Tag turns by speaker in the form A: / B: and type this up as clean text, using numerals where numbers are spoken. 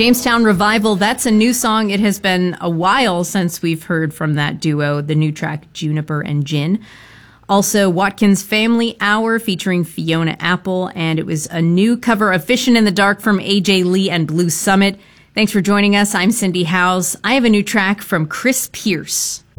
A: Jamestown Revival, that's a new song. It has been a while since we've heard from that duo, the new track Juniper and Gin. Also, Watkins Family Hour featuring Fiona Apple, and it was a new cover of Fishin' in the Dark from AJ Lee and Blue Summit. Thanks for joining us. I'm Cindy Howes. I have a new track from Chris Pierce.